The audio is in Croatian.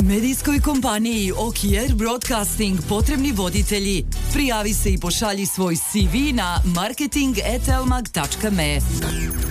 Medijskoj kompaniji Okier Broadcasting potrebni voditelji. Prijavi se i pošalji svoj CV na marketing@elmag.me.